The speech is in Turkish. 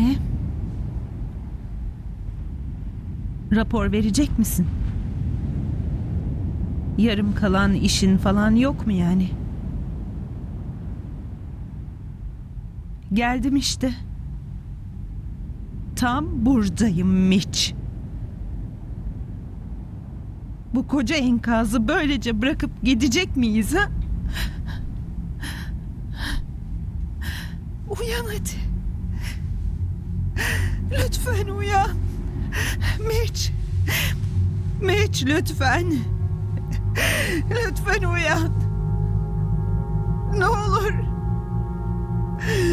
Rapor verecek misin? Yarım kalan işin falan yok mu yani? Geldim işte. Tam buradayım Mitch. Bu koca enkazı böylece bırakıp gidecek miyiz ha? Uyan hadi. Lütfen uyan. Mitch. Mitch lütfen. Lütfen uyan. Ne olur.